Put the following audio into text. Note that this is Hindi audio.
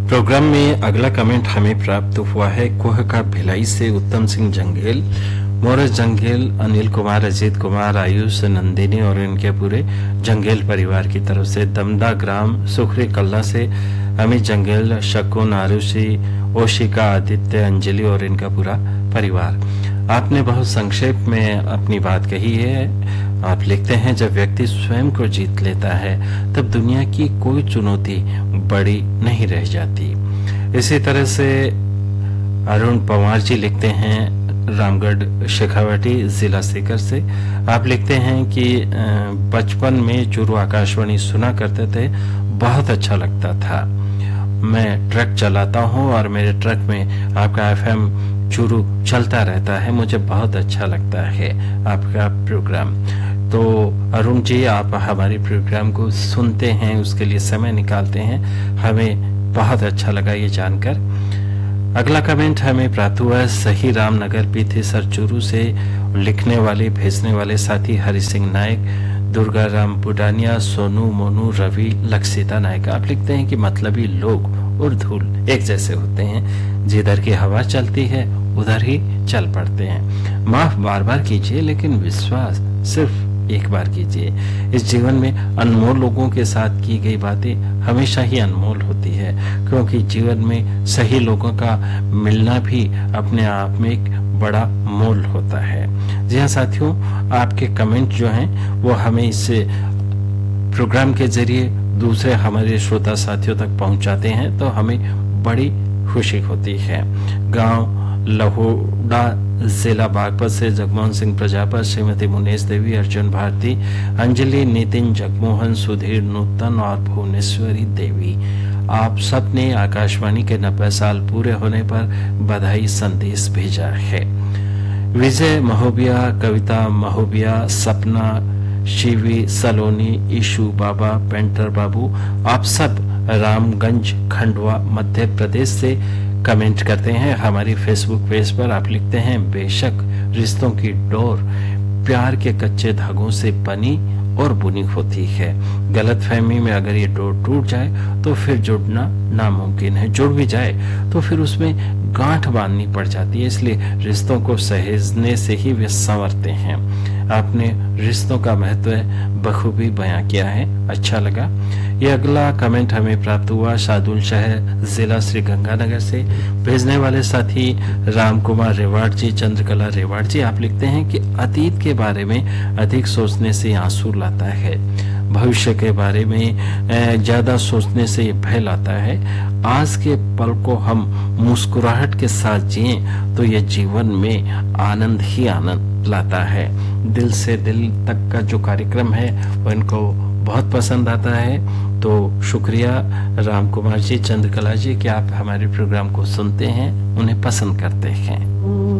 प्रोग्राम में अगला कमेंट हमें प्राप्त हुआ है कोह का भिलाई से उत्तम सिंह जंगेल, मोरस जंगेल, अनिल कुमार, अजीत कुमार, आयुष, नंदिनी और इनके पूरे जंगेल परिवार की तरफ से। दमदा ग्राम सुखरी कल्ला से अमित जंगेल, शकुन, आरुषि, ओशिका, आदित्य, अंजलि और इनका पूरा परिवार। आपने बहुत संक्षेप में अपनी बात कही है। आप लिखते हैं, जब व्यक्ति स्वयं को जीत लेता है तब दुनिया की कोई चुनौती बड़ी नहीं रह जाती। इसी तरह से अरुण पवार जी लिखते हैं रामगढ़ शेखावाटी जिला सीकर से। आप लिखते हैं कि बचपन में चूरू आकाशवाणी सुना करते थे, बहुत अच्छा लगता था। मैं ट्रक चलाता हूं और मेरे ट्रक में आपका एफएम चूरू चलता रहता है, मुझे बहुत अच्छा लगता है आपका प्रोग्राम। तो अरुण जी, आप हमारे प्रोग्राम को सुनते हैं, उसके लिए समय निकालते हैं, हमें बहुत अच्छा लगा ये जानकर। अगला कमेंट हमें प्राप्त हुआ है सही रामनगर पीथी सर चूरू से। लिखने वाले भेजने वाले साथी हरि सिंह नायक, दुर्गा राम बुडानिया, सोनू, मोनू, रवि, लक्षिता नायक। आप लिखते हैं कि मतलबी लोग और धूल एक जैसे होते हैं, जिधर की हवा चलती है उधर ही चल पड़ते हैं। माफ बार बार कीजिए, लेकिन विश्वास सिर्फ एक बार कीजिए। इस जीवन में अनमोल लोगों के साथ की गई बातें हमेशा ही अनमोल होती है, क्योंकि जीवन में सही लोगों का मिलना भी अपने आप में एक बड़ा मोल होता है। जी हाँ साथियों, आपके कमेंट जो हैं वो हमें इस प्रोग्राम के जरिए दूसरे हमारे श्रोता साथियों तक पहुंचाते हैं, तो हमें बड़ी खुशी होती है। गांव लहोड़ा जिला बागपत से जगमोहन सिंह प्रजापत, श्रीमती मुनेश देवी, अर्जुन भारती, अंजलि, नितिन, जगमोहन, सुधीर, नूतन और भुवनेश्वरी देवी, आप सब ने आकाशवाणी के 90 साल पूरे होने पर बधाई संदेश भेजा है। विजय महोबिया, कविता महोबिया, सपना, शिवी सलोनी, ईशु बाबा, पेंटर बाबू, आप सब रामगंज खंडवा मध्य प्रदेश से कमेंट करते हैं हमारी फेसबुक पेज पर। आप लिखते हैं, बेशक रिश्तों की डोर प्यार के कच्चे धागों से बनी और बुनी होती है। गलतफहमी में अगर ये डोर टूट जाए तो फिर जुड़ना नामुमकिन है। जुड़ भी जाए तो फिर उसमें गांठ बांधनी पड़ जाती है, इसलिए रिश्तों को सहेजने से ही वे संवरते हैं। आपने रिश्तों का महत्व बखूबी बयां किया है, अच्छा लगा। ये अगला कमेंट हमें प्राप्त हुआ शादुल शहर जिला श्री गंगानगर से। भेजने वाले साथी राम कुमार रेवाड़ जी, चंद्रकला रेवाड़ जी। आप लिखते हैं कि अतीत के बारे में अधिक सोचने से आंसू लाता है, भविष्य के बारे में ज्यादा सोचने से ये भय लाता है। आज के पल को हम मुस्कुराहट के साथ जिए तो ये जीवन में आनंद ही आनंद लाता है। दिल से दिल तक का जो कार्यक्रम है वो इनको बहुत पसंद आता है। तो शुक्रिया राम कुमार जी, चंद्रकला जी कि आप हमारे प्रोग्राम को सुनते हैं, उन्हें पसंद करते हैं।